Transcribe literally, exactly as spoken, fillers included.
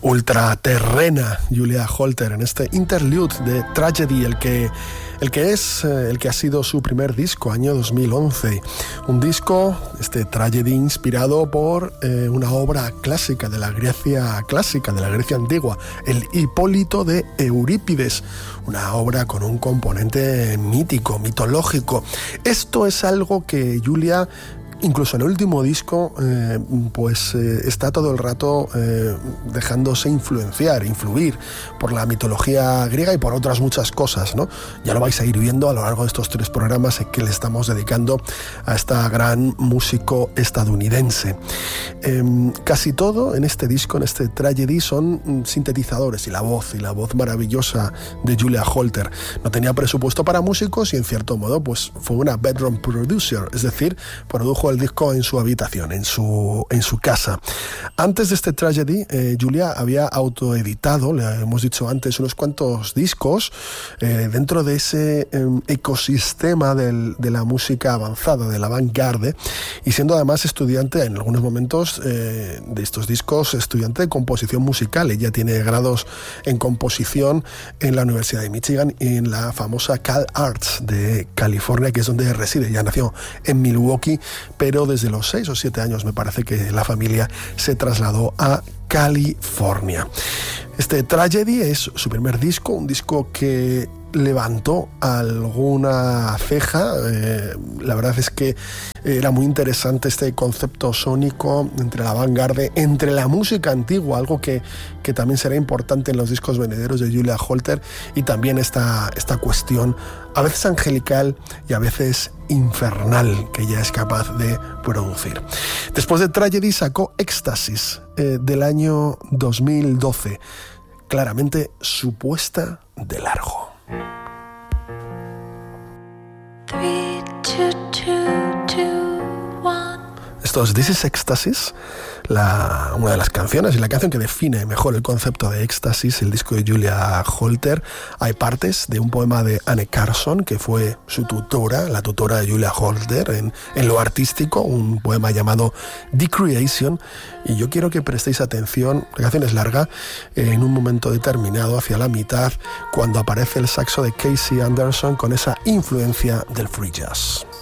ultraterrena Julia Holter en este interlude de Tragedy, el que, el que es el que ha sido su primer disco, año dos mil once. Un disco, este Tragedy, inspirado por eh, una obra clásica de la Grecia clásica, de la Grecia antigua, el Hipólito de Eurípides, una obra con un componente mítico, mitológico. Esto es algo que Julia, incluso en el último disco, eh, pues eh, está todo el rato eh, dejándose influenciar, influir por la mitología griega y por otras muchas cosas, ¿no? Ya lo vais a ir viendo a lo largo de estos tres programas que le estamos dedicando a esta gran músico estadounidense. Eh, casi todo en este disco, en este Tragedy, son sintetizadores y la voz, y la voz maravillosa de Julia Holter. No tenía presupuesto para músicos y en cierto modo pues fue una bedroom producer, es decir, produjo el disco en su habitación, en su, en su casa. Antes de este Tragedy, eh, Julia había autoeditado, le hemos dicho antes, unos cuantos discos eh, dentro de ese eh, ecosistema del, de la música avanzada, de la vanguardia, y siendo además estudiante en algunos momentos eh, de estos discos, estudiante de composición musical. Ella tiene grados en composición en la Universidad de Michigan y en la famosa Cal Arts de California, que es donde reside. Ella nació en Milwaukee, pero desde los seis o siete años me parece que la familia se trasladó a California. Este Tragedy es su primer disco, un disco que levantó alguna ceja. Eh, la verdad es que era muy interesante este concepto sónico entre la vanguardia, entre la música antigua, algo que, que también será importante en los discos venideros de Julia Holter, y también esta, esta cuestión a veces angelical y a veces infernal que ella es capaz de producir. Después de Tragedy sacó Éxtasis eh, del año dos mil doce, claramente su puesta de largo. Three, two, two, two, one. Esto es This is Éxtasis, la, una de las canciones y la canción que define mejor el concepto de éxtasis, el disco de Julia Holter. Hay partes de un poema de Anne Carson, que fue su tutora, la tutora de Julia Holter en, en lo artístico, un poema llamado The Creation, y yo quiero que prestéis atención. La canción es larga, en un momento determinado, hacia la mitad, cuando aparece el saxo de Casey Anderson con esa influencia del free jazz.